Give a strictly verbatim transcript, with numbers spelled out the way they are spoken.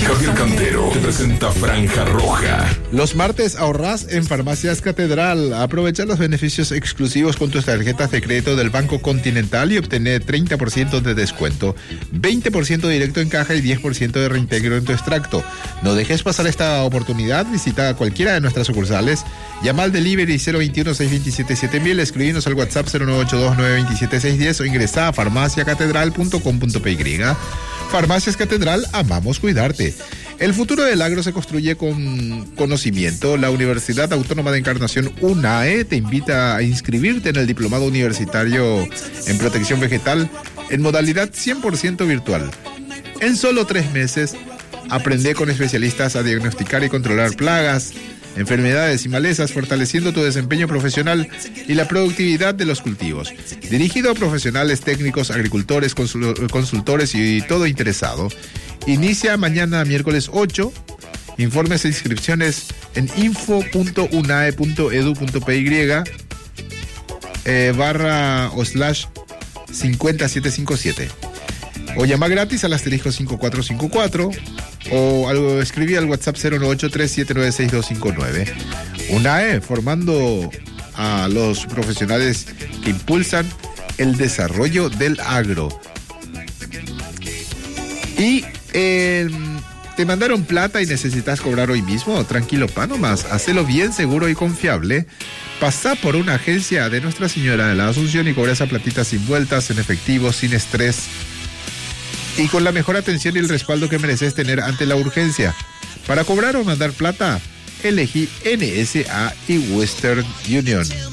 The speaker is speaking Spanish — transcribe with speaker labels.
Speaker 1: Javier Cantero te presenta Franja Roja.
Speaker 2: Los martes ahorrás en Farmacias Catedral. Aprovecha los beneficios exclusivos con tus tarjetas de crédito del Banco Continental y obtener treinta por ciento de descuento, veinte por ciento directo en caja y diez por ciento de reintegro en tu extracto. No dejes pasar esta oportunidad. Visita cualquiera de nuestras sucursales. Llama al delivery cero veintiuno, seiscientos veintisiete, siete mil, escribinos al WhatsApp cero nueve ocho dos, nueve dos siete, seis uno cero o ingresa a farmacia catedral punto com punto pe y. Farmacias Catedral, amamos cuidarte. El futuro del agro se construye con conocimiento. La Universidad Autónoma de Encarnación, UNAE, te invita a inscribirte en el Diplomado Universitario en Protección Vegetal en modalidad cien por ciento virtual. En solo tres meses, aprende con especialistas a diagnosticar y controlar plagas, enfermedades y malezas, fortaleciendo tu desempeño profesional y la productividad de los cultivos. Dirigido a profesionales, técnicos, agricultores, consul- consultores y todo interesado. Inicia mañana miércoles ocho. Informes e inscripciones en info punto unae punto edu punto pe eh, barra o slash cincuenta siete cincuenta y siete. O llama gratis al asterisco cinco cuatro cinco cuatro o algo, escribí al WhatsApp cero nueve ocho tres siete nueve seis dos cinco nueve. UNAE, formando a los profesionales que impulsan el desarrollo del agro. Y eh, te mandaron plata y necesitas cobrar hoy mismo. Tranquilo, pa, nomás. Hacelo bien, seguro y confiable. Pasá por una agencia de Nuestra Señora de la Asunción y cobra esa platita sin vueltas, en efectivo, sin estrés y con la mejor atención y el respaldo que mereces tener ante la urgencia. Para cobrar o mandar plata, elegí N S A y Western Union.